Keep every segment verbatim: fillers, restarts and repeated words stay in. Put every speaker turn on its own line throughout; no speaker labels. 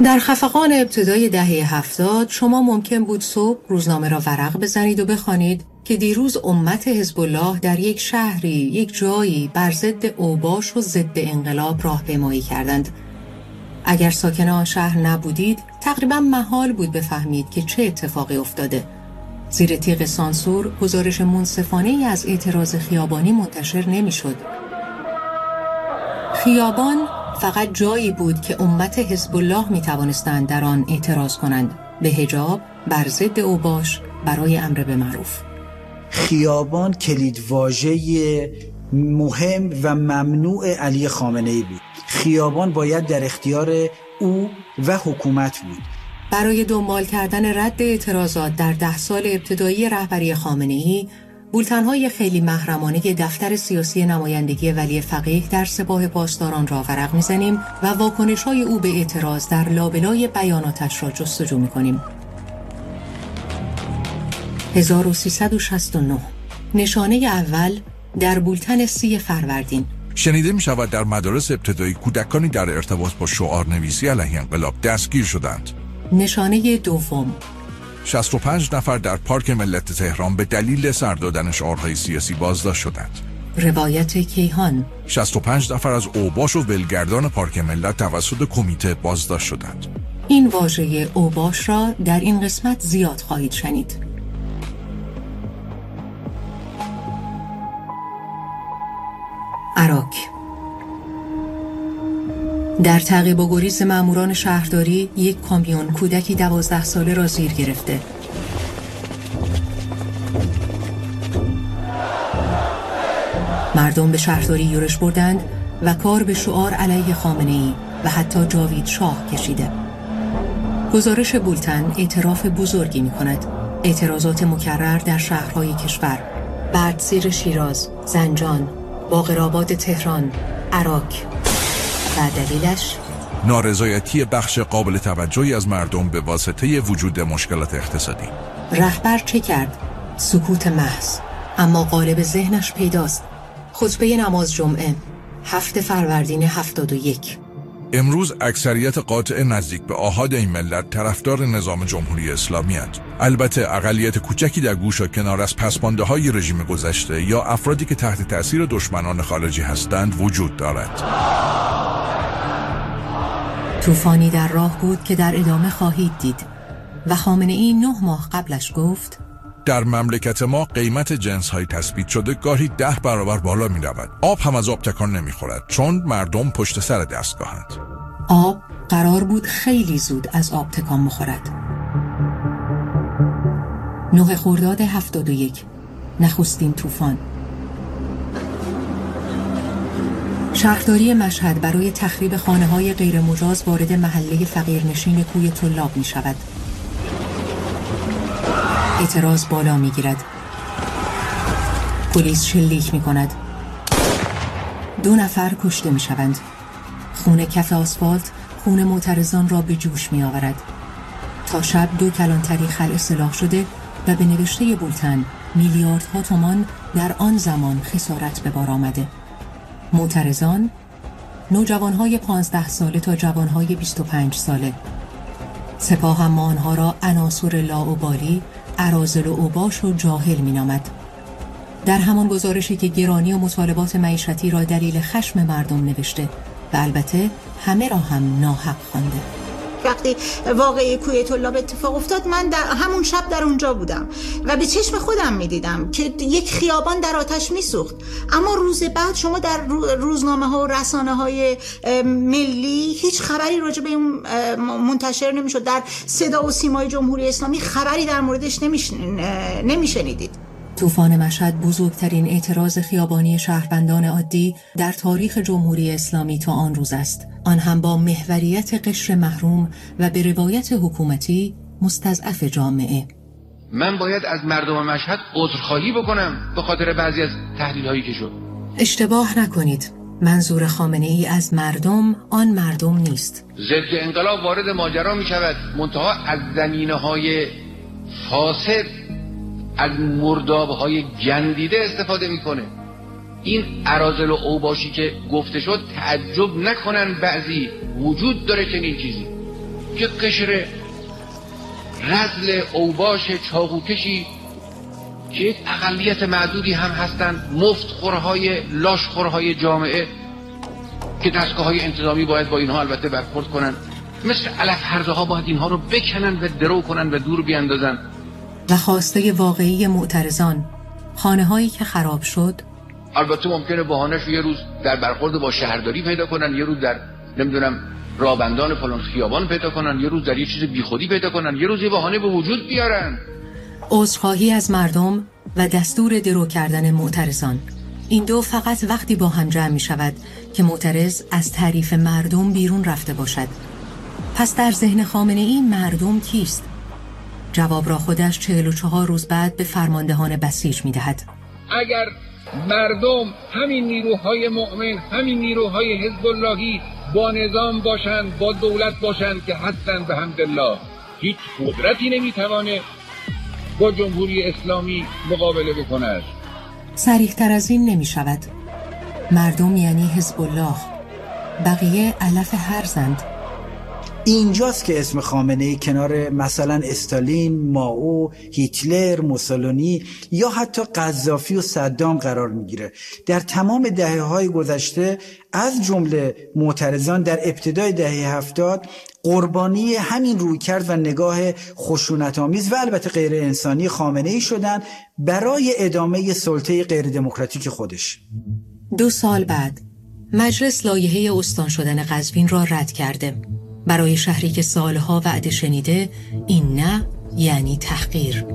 در خفقان ابتدای دهه هفتاد شما ممکن بود صبح روزنامه را ورق بزنید و بخوانید که دیروز امت حزب الله در یک شهری، یک جایی بر ضد اوباش و ضد انقلاب راهپیمایی کردند. اگر ساکن آن شهر نبودید، تقریبا محال بود بفهمید که چه اتفاقی افتاده. زیر تیغ سانسور گزارش منصفانه‌ای از اعتراض خیابانی منتشر نمی‌شد. خیابان فقط جایی بود که امت حزب الله می توانستند در آن اعتراض کنند به حجاب، بر ضد اوباش، برای امر به معروف.
خیابان کلیدواژه مهم و ممنوع علی خامنه‌ای بود. خیابان باید در اختیار او و حکومت بود.
برای دنبال کردن رد اعتراضات در ده سال ابتدایی رهبری خامنه‌ای، بولتن‌های خیلی محرمانه دفتر سیاسی نمایندگی ولی فقیه در سپاه پاسداران را ورق می‌زنیم و واکنش‌های او به اعتراض در لابلای بیاناتش را جستجو می‌کنیم. هزار و سیصد و شصت و نه نشانه اول در بولتن سی فروردین.
شنیده می شود در مدارس ابتدایی کودکانی در ارتباط با شعار نویسی علیه انقلاب دستگیر شدند.
نشانه دوم،
شصت و پنج نفر در پارک ملت تهران به دلیل سر دادن شعارهای سیاسی بازداشت شدند.
روایت کیهان.
شصت و پنج نفر از اوباش و ولگردان پارک ملت توسط کمیته بازداشت شدند.
این واژه اوباش را در این قسمت زیاد خواهید شنید. عراق. در تعقیب و گریز ماموران شهرداری، یک کامیون کودکی دوازده ساله را زیر گرفته. مردم به شهرداری یورش بردند و کار به شعار علیه خامنه‌ای و حتی جاوید شاه کشیده. گزارش بولتن اعتراف بزرگی می کند. اعتراضات مکرر در شهرهای کشور، بردسیر شیراز، زنجان، باقرآباد تهران، عراق. و دلیلش
نارضایتی بخش قابل توجهی از مردم به واسطه وجود مشکلات اقتصادی.
رهبر چه کرد؟ سکوت محض. اما غالب ذهنش پیداست. خطبه نماز جمعه، هفت فروردین هفتاد و یک.
امروز اکثریت قاطع نزدیک به آحاد این ملت طرفدار نظام جمهوری اسلامی هستند. البته اقلیت کوچکی در گوش و کنار از پسمانده های رژیم گذشته یا افرادی که تحت تأثیر دشمنان خارجی هستند وجود دارد.
طوفانی در راه بود که در ادامه خواهید دید و خامنه‌ای نه ماه قبلش گفت
در مملکت ما قیمت جنس های تثبیت شده گاهی ده برابر بالا می رود. آب هم از آب تکان نمی خورد چون مردم پشت سر دستگاهند.
آب قرار بود خیلی زود از آب تکان مخورد. نه خرداد هفتاد و یک، نخستین طوفان. شهرداری مشهد برای تخریب خانه‌های غیر مجاز وارد محله فقیرنشین کوی طلاب می شود. اعتراض بالا می گیرد. پلیس شلیک می کند. دو نفر کشته می شوند. خون کف آسفالت خون معترضان را به جوش می آورد. تا شب دو کلانتری خلع سلاح شده و به نوشته بولتن میلیاردها تومان در آن زمان خسارت به بار آمده. معترضان نوجوانهای پانزده ساله تا جوانهای بیست و پنج ساله. سپاه اما آنها را عناصر لاابالی، اراذل و اوباش و جاهل می نامد. در همان گزارشی که گرانی و مطالبات معیشتی را دلیل خشم مردم نوشته و البته همه را هم ناحق خوانده.
وقتی واقعه کوی طلاب اتفاق افتاد من در همون شب در اونجا بودم و به چشم خودم میدیدم که یک خیابان در آتش میسوخت. اما روز بعد شما در روزنامه ها و رسانه های ملی هیچ خبری راجع به اون منتشر نمیشد. در صدا و سیمای جمهوری اسلامی خبری در موردش نمیشنیدید.
طوفان مشهد بزرگترین اعتراض خیابانی شهروندان عادی در تاریخ جمهوری اسلامی تا آن روز است. آن هم با محوریت قشر محروم و به روایت حکومتی مستضعف جامعه.
من باید از مردم مشهد عذرخواهی بکنم به خاطر بعضی از تحلیل‌هایی که شد.
اشتباه نکنید. منظور خامنه‌ای از مردم آن مردم نیست.
ضد انقلاب وارد ماجرا می شود، منتها از زمینه‌های فاسد، از مرداب‌های گندیده استفاده میکنه. این اراذل و اوباشی که گفته شد تعجب نکنن بعضی وجود داره چنین چیزی. یک قشر رذل اوباش چاقوکشی که یک اقلیت معدودی هم هستند، مفتخورهای لاشخورهای جامعه که دستگاه های انتظامی باید با اینها البته برخورد کنن، مثل علف هرزه ها باید اینها رو بکنن و درو کنن و دور بیاندازن.
و خواسته واقعی معترضان، خانه هایی که خراب شد،
البته ممکنه بهانه‌اش یه روز در برخورد با شهرداری پیدا کنن، یه روز در نمیدونم رابندان فلان خیابان پیدا کنن، یه روز در یه چیز بیخودی پیدا کنن، یه روز یه بهانه به وجود بیارن.
عذرخواهی از مردم و دستور درو کردن معترضان، این دو فقط وقتی با هم جمع می شود که معترض از تعریف مردم بیرون رفته باشد. پس در ذهن خامنه ای مردم کیست؟ جواب را خودش چهل و چهار روز بعد به فرماندهان بسیج می دهد.
اگر مردم همین نیروهای مؤمن، همین نیروهای حزب اللهی با نظام باشند، با دولت باشند که هستند به حمدالله، هیچ قدرتی نمیتوانه با جمهوری اسلامی مقابله بکند.
صریح تر از این نمی شود. مردم یعنی حزب الله، بقیه علف هرزند.
اینجاست که اسم خامنه‌ای کنار مثلا استالین، مائو، هیتلر، موسولینی یا حتی قذافی و صدام قرار میگیره. در تمام دهه‌های گذشته از جمله معترضان در ابتدای دهه هفتاد قربانی همین رویکرد و نگاه خشونت‌آمیز و البته غیر انسانی خامنه‌ای شدن برای ادامه سلطه غیر دموکراتیک خودش.
دو سال بعد مجلس لایحه استان شدن قزوین را رد کرده. برای شهری که سالها وعده شنیده، این نه یعنی تحقیر.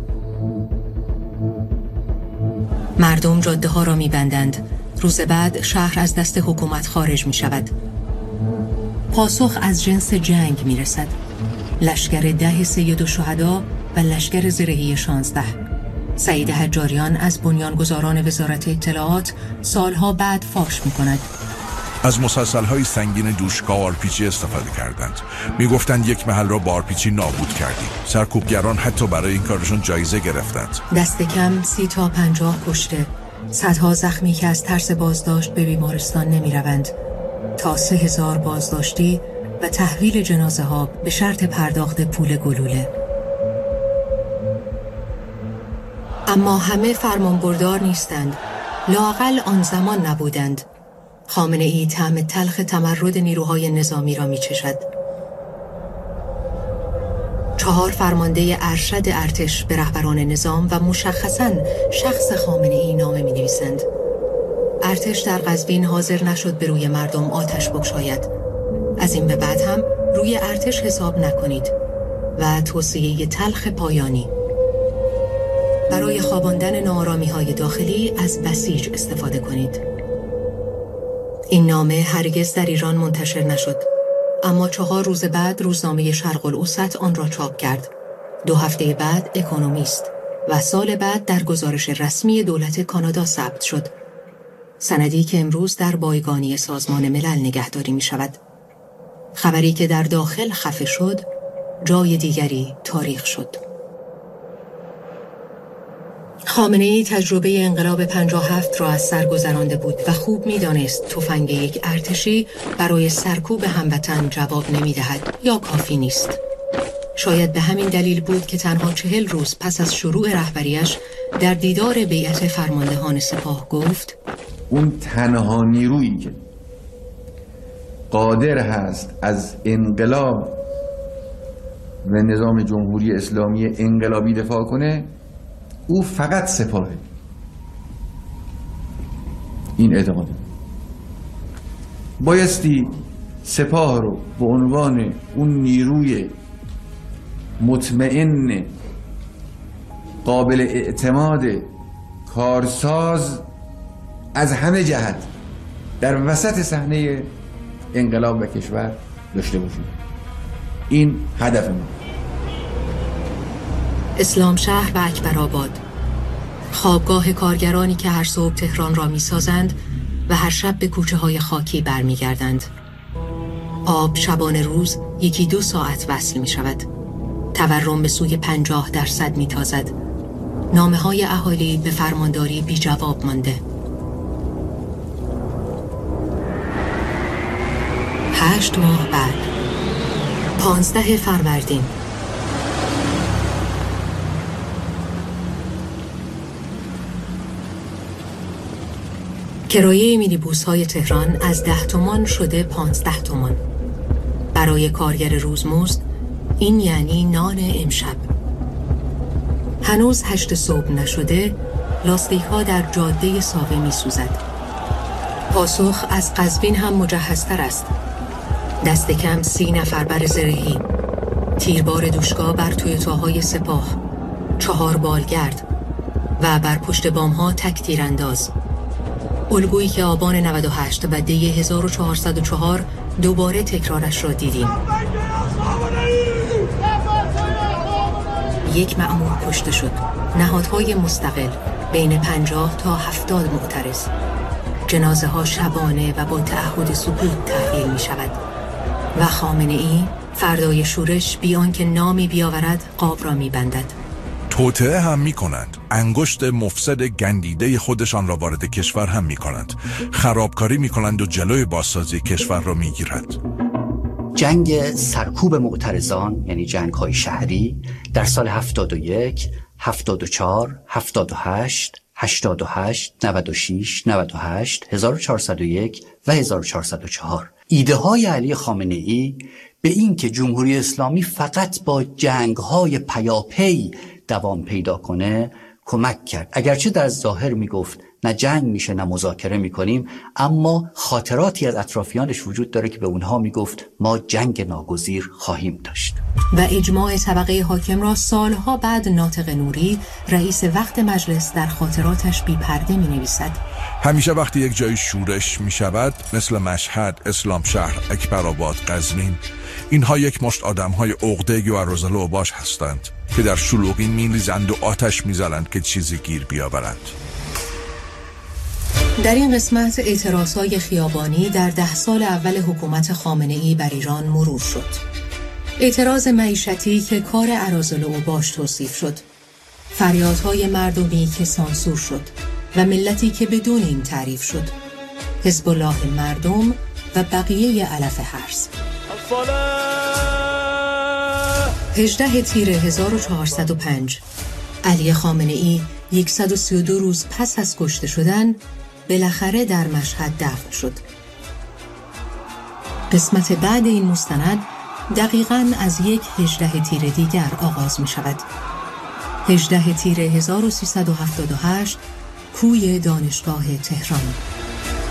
مردم جاده ها را می بندند. روز بعد شهر از دست حکومت خارج می شود. پاسخ از جنس جنگ می رسد. لشکر ده سید الشهدا و لشکر زرهی شانزده. سعید حجاریان از بنیانگذاران وزارت اطلاعات سالها بعد فاش می کند.
از مسلسل‌های سنگین دوشکا و آرپیجی استفاده کردند. میگفتند یک محل را با آرپیجی نابود کردیم. سرکوبگران حتی برای این کارشون جایزه گرفتند.
دست کم سی تا پنجاه کشته، صدها زخمی که از ترس بازداشت به بیمارستان نمی روند، تا سه هزار بازداشتی و تحویل جنازه ها به شرط پرداخت پول گلوله. اما همه فرمانبردار نیستند. لااقل آن زمان نبودند. خامنه ای طعم تلخ تمرد نیروهای نظامی را می چشد. چهار فرمانده ارشد ارتش به رهبران نظام و مشخصاً شخص خامنه ای نامه می نویسند. ارتش در قزوین حاضر نشد به روی مردم آتش بگشاید. از این به بعد هم روی ارتش حساب نکنید. و توصیه تلخ پایانی: برای خواباندن ناآرامی های داخلی از بسیج استفاده کنید. این نامه هرگز در ایران منتشر نشد، اما چهار روز بعد روزنامه شرق الاوسط آن را چاپ کرد. دو هفته بعد اکونومیست و سال بعد در گزارش رسمی دولت کانادا ثبت شد. سندی که امروز در بایگانی سازمان ملل نگهداری می شود. خبری که در داخل خفه شد، جای دیگری تاریخ شد. خامنه ای تجربه انقلاب پنجاه و هفت را از سر گذرانده بود و خوب می دانست تفنگ یک ارتشی برای سرکوب هموطن جواب نمی دهد یا کافی نیست. شاید به همین دلیل بود که تنها چهل روز پس از شروع رهبریش در دیدار بیعت فرماندهان سپاه گفت:
اون تنها نیرویی که قادر هست از انقلاب و نظام جمهوری اسلامی انقلابی دفاع کنه، او فقط سپاهه. این اعتقاده. بایستی سپاه رو به عنوان اون نیروی مطمئن، قابل اعتماد، کارساز از همه جهت در وسط صحنه انقلاب و کشور داشته باشیم. این هدف ما.
اسلام شهر و اکبرآباد، خوابگاه کارگرانی که هر صبح تهران را می سازند و هر شب به کوچه های خاکی برمی گردند. آب شبانه روز یکی دو ساعت وصل می شود. تورم به سوی پنجاه درصد می تازد. نامه های اهالی به فرمانداری بی جواب مانده. هشت ماه بعد پانزده فروردین. کرایه مینیبوس های تهران از ده تومان شده پانزده تومان. برای کارگر روزمزد این یعنی نان امشب. هنوز هشت صبح نشده، لاستیک ها در جاده ساوه می سوزد. پاسخ از قزوین هم مجهزتر است. دست کم سی نفر بر زرهی، تیربار دوشگاه بر تویوتاهای سپاه، چهار بالگرد و بر پشت بام ها تک تیرانداز. الگویی که آبان نود و هشت و دی هزار و چهارصد و چهار دوباره تکرارش را دیدیم. یک مأمور کشته شد. نهادهای مستقل بین پنجاه تا هفتاد معترض. جنازه ها شبانه و با تعهد سکوت تحویل می شود و خامنه ای فردای شورش بیان که نامی بیاورد قاب را می بندد.
توطئه هم می کنند. انگشت مفسد گندیده خودشان را وارد کشور هم می کنند. خرابکاری می کنند و جلوی بازسازی کشور را می گیرد.
جنگ سرکوب معترضان یعنی جنگ های شهری در سال هفتاد و یک، هفتاد و چهار، هفتاد و هشت، هشتاد و هشت، نود و شش، نود و هشت، هزار و چهارصد و یک و هزار و چهارصد و چهار. ایده های علی خامنه ای به این که جمهوری اسلامی فقط با جنگ های پیاپی دوام پیدا کنه کمک کرد. اگرچه در ظاهر میگفت نه جنگ میشه نه مذاکره میکنیم، اما خاطراتی از اطرافیانش وجود داره که به اونها میگفت ما جنگ ناگزیر خواهیم داشت.
و اجماع طبقه حاکم را سالها بعد ناطق نوری رئیس وقت مجلس در خاطراتش بی پرده می نویسد.
همیشه وقتی یک جای شورش می شود، مثل مشهد، اسلام شهر، اکبرآباد، قزوین، اینها یک مشت آدم های عقده‌ای و عرضل و باش هستند که در شلوغی می ریزند و آتش می زنند که چیزی گیر بیاورند.
در این قسمت اعتراضهای خیابانی در ده سال اول حکومت خامنه ای بر ایران مرور شد. اعتراض معیشتی که کار اراذل و باش توصیف شد، فریادهای مردمی که سانسور شد و ملتی که بدون این تعریف شد، حزب الله مردم و بقیه علف هرز. هجدهم تیر هزار و چهارصد و پنج علی خامنه ای صد و سی و دو روز پس از کشته شدن بالاخره در مشهد دفن شد. قسمت بعد این مستند دقیقاً از یک هجده تیر دیگر آغاز می شود. هجده تیر هزار و سیصد و هفتاد و هشت کوی دانشگاه تهران.